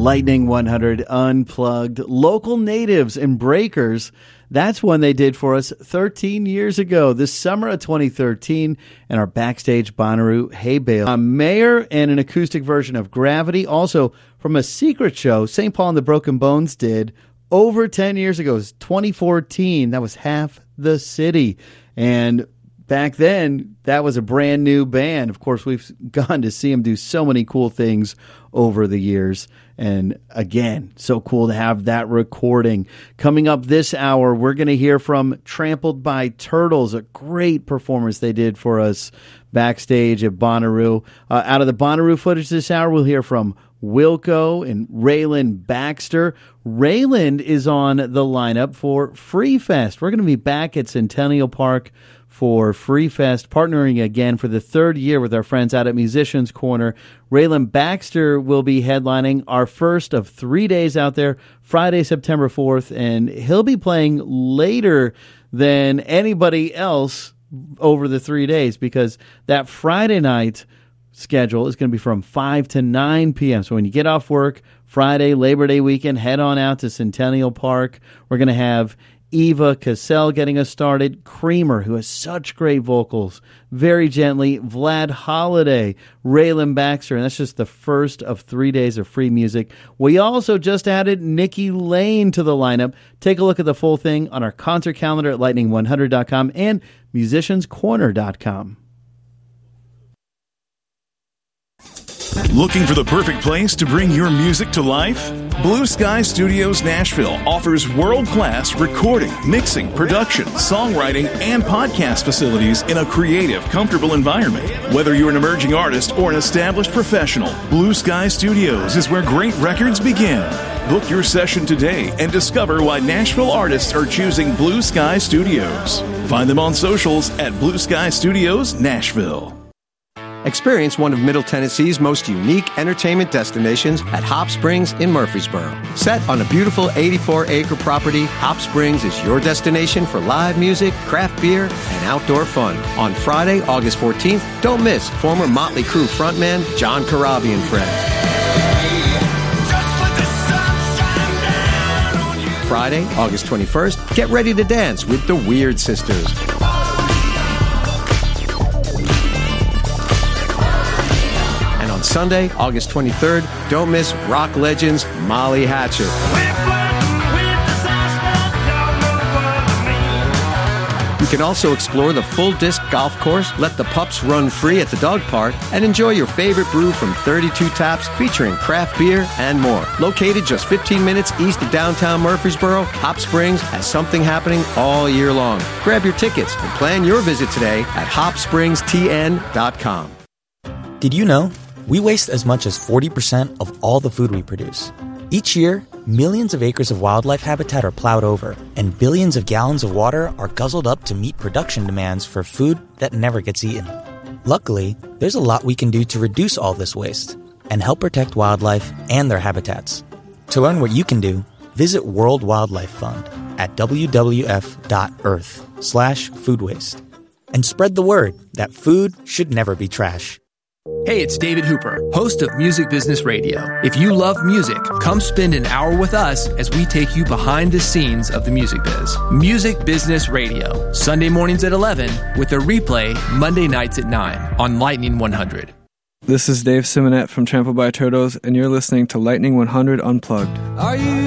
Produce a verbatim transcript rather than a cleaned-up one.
Lightning one hundred Unplugged. Local natives and breakers. That's one they did for us thirteen years ago, this summer of twenty thirteen, in our backstage Bonnaroo hay bale. A mayor and an acoustic version of Gravity. Also from a secret show Saint Paul and the Broken Bones did over ten years ago. It was twenty fourteen. That was Half the City. And back then, that was a brand new band. Of course, we've gone to see them do so many cool things over the years. And again, so cool to have that recording. Coming up this hour, we're going to hear from Trampled by Turtles, a great performance they did for us backstage at Bonnaroo. Uh, out of the Bonnaroo footage this hour, we'll hear from Wilco and Raylan Baxter. Raylan is on the lineup for Free Fest. We're going to be back at Centennial Park for Free Fest, partnering again for the third year with our friends out at Musicians Corner. Raylan Baxter will be headlining our first of three days out there, Friday, September fourth, and he'll be playing later than anybody else over the three days because that Friday night schedule is going to be from five to nine p.m. So when you get off work, Friday, Labor Day weekend, head on out to Centennial Park. We're going to have Eva Cassell getting us started, Creamer, who has such great vocals, Very Gently, Vlad Holiday, Raylan Baxter, and that's just the first of three days of free music. We also just added Nikki Lane to the lineup. Take a look at the full thing on our concert calendar at lightning one hundred dot com and musicians corner dot com. Looking for the perfect place to bring your music to life? Blue Sky Studios Nashville offers world-class recording, mixing, production, songwriting, and podcast facilities in a creative, comfortable environment. Whether you're an emerging artist or an established professional, Blue Sky Studios is where great records begin. Book your session today and discover why Nashville artists are choosing Blue Sky Studios. Find them on socials at Blue Sky Studios Nashville. Experience one of Middle Tennessee's most unique entertainment destinations at Hop Springs in Murfreesboro. Set on a beautiful eighty-four acre property, Hop Springs is your destination for live music, craft beer, and outdoor fun. On Friday, August fourteenth, don't miss former Motley Crue frontman John Corabi and friends. Friday, August twenty-first, get ready to dance with the Weird Sisters. Sunday, August twenty-third, don't miss rock legends Molly Hatchet. You can also explore the full disc golf course, let the pups run free at the dog park, and enjoy your favorite brew from thirty-two Taps featuring craft beer and more. Located just fifteen minutes east of downtown Murfreesboro, Hop Springs has something happening all year long. Grab your tickets and plan your visit today at hop springs t n dot com. Did you know? We waste as much as forty percent of all the food we produce. Each year, millions of acres of wildlife habitat are plowed over, and billions of gallons of water are guzzled up to meet production demands for food that never gets eaten. Luckily, there's a lot we can do to reduce all this waste and help protect wildlife and their habitats. To learn what you can do, visit World Wildlife Fund at w w f dot earth slash food waste and spread the word that food should never be trash. Hey, it's David Hooper, host of Music Business Radio. If you love music, come spend an hour with us as we take you behind the scenes of the music biz. Music Business Radio, Sunday mornings at eleven, with a replay Monday nights at nine on Lightning one hundred. This is Dave Simonette from Trampled by Turtles, and you're listening to Lightning one hundred Unplugged. Are you